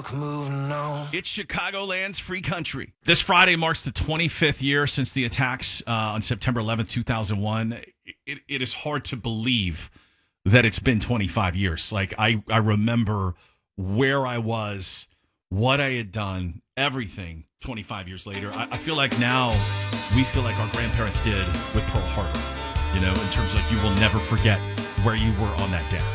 book, moving on. It's Chicagoland's free country. This Friday marks the 25th year since the attacks on September 11th, 2001. It is hard to believe that it's been 25 years. Like, I remember where I was, what I had done, everything 25 years later. I feel like now we feel like our grandparents did with Pearl Harbor, in terms of you will never forget where you were on that day.